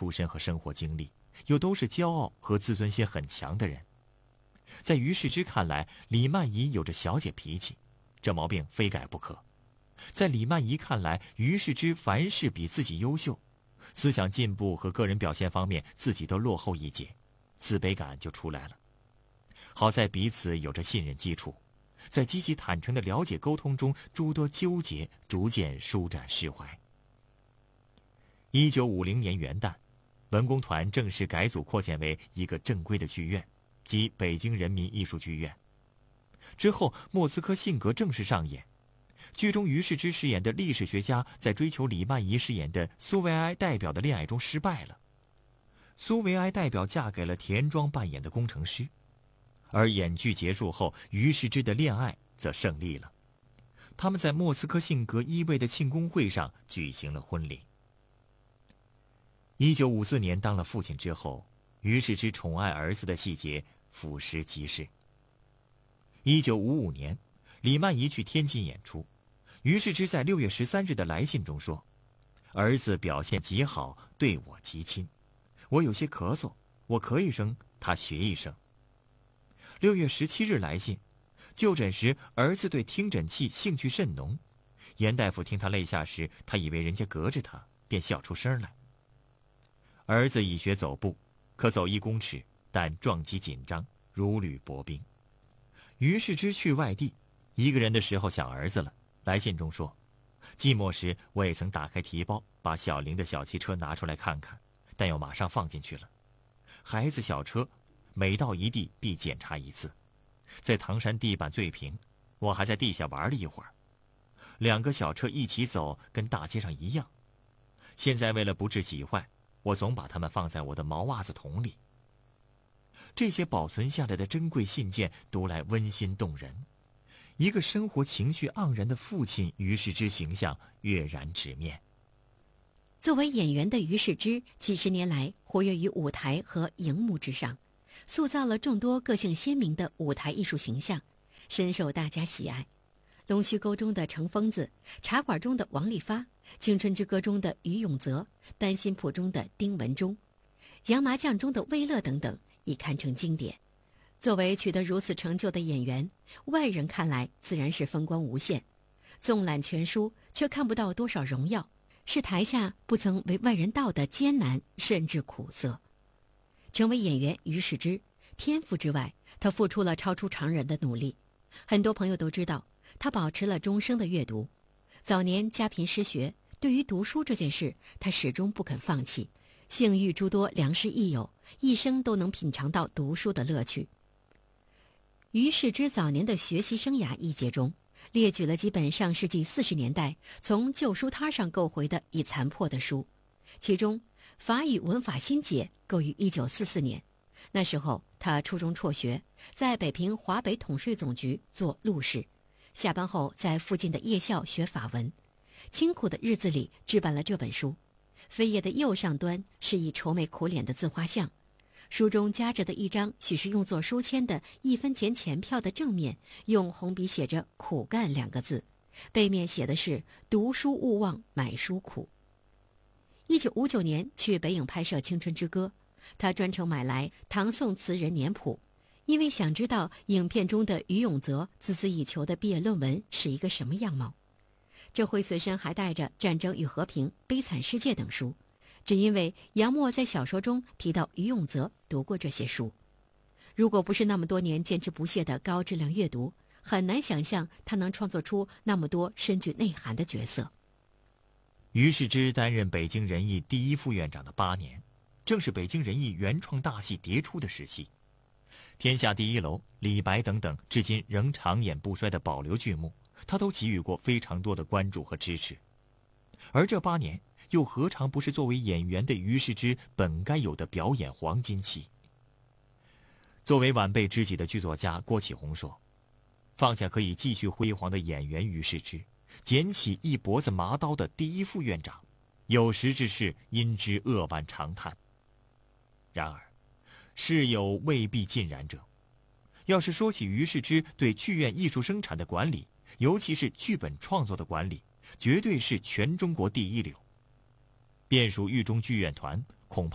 出身和生活经历，又都是骄傲和自尊心很强的人。在于世之看来，李曼怡有着小姐脾气，这毛病非改不可。在李曼怡看来，于世之凡事比自己优秀，思想进步和个人表现方面自己都落后一截，自卑感就出来了。好在彼此有着信任基础，在积极坦诚的了解沟通中，诸多纠结逐渐舒展释怀。1950年元旦，文工团正式改组扩建为一个正规的剧院，即北京人民艺术剧院。之后，莫斯科性格正式上演。剧中于世之饰演的历史学家在追求李曼怡饰演的苏维埃代表的恋爱中失败了。苏维埃代表嫁给了田庄扮演的工程师，而演剧结束后，于世之的恋爱则胜利了。他们在莫斯科性格依偎的庆功会上举行了婚礼。1954年当了父亲之后，于世之宠爱儿子的细节俯拾即是。1955年，李曼怡去天津演出，于世之在6月13日的来信中说：“儿子表现极好，对我极亲。我有些咳嗽，我咳一声，他学一声。”6月17日来信，就诊时儿子对听诊器兴趣甚浓，严大夫听他肋下时，他以为人家隔着他，便笑出声来。儿子已学走步，可走1公尺，但撞击紧张，如履薄冰。于世之去外地，一个人的时候想儿子了。来信中说，寂寞时我也曾打开提包，把小林的小汽车拿出来看看，但又马上放进去了。孩子小车每到一地必检查一次。在唐山地板最平，我还在地下玩了一会儿。2个小车一起走，跟大街上一样。现在为了不致挤坏，我总把它们放在我的毛袜子桶里。这些保存下来的珍贵信件读来温馨动人，一个生活情绪盎然的父亲于世之形象跃然纸面。 作为演员的于世之，几十年来活跃于舞台和荧幕之上，塑造了众多个性鲜明的舞台艺术形象，深受大家喜爱。龙须沟中的程疯子，茶馆中的王利发，青春之歌中的于永泽，丹心谱中的丁文忠，洋麻将中的魏乐等等，已堪称经典。作为取得如此成就的演员，外人看来自然是风光无限，纵览全书却看不到多少荣耀，是台下不曾为外人道的艰难甚至苦涩。成为演员于世之，天赋之外，他付出了超出常人的努力。很多朋友都知道，他保持了终生的阅读。早年家贫失学，对于读书这件事，他始终不肯放弃，幸遇诸多良师益友，一生都能品尝到读书的乐趣。于世之早年的学习生涯一节中，列举了几本上世纪40年代从旧书摊上购回的已残破的书，其中法语文法新解购于1944年。那时候他初中辍学，在北平华北统税总局做录事，下班后在附近的夜校学法文。清苦的日子里置办了这本书，扉页的右上端是一愁眉苦脸的自画像，书中夹着的一张许是用作书签的1分钱钱票的正面，用红笔写着苦干2个字，背面写的是读书勿忘买书苦。1959年去北影拍摄《青春之歌》，他专程买来唐宋词人年谱，因为想知道影片中的于永泽孜孜以求的毕业论文是一个什么样貌。这回随身还带着《战争与和平》《悲惨世界》等书，只因为杨沫在小说中提到于永泽读过这些书。如果不是那么多年坚持不懈的高质量阅读，很难想象他能创作出那么多深具内涵的角色。 于世之担任北京人艺第1副院长的8年，正是北京人艺原创大戏迭出的时期。天下第一楼、李白等等至今仍长演不衰的保留剧目，他都给予过非常多的关注和支持。而这8年又何尝不是作为演员的于世之本该有的表演黄金期？作为晚辈知己的剧作家郭启宏说，放下可以继续辉煌的演员于世之，捡起一脖子麻刀的第1副院长，有识之士因之扼腕长叹。然而事有未必尽然者，要是说起于世之对剧院艺术生产的管理，尤其是剧本创作的管理，绝对是全中国第一流。便属豫中剧院团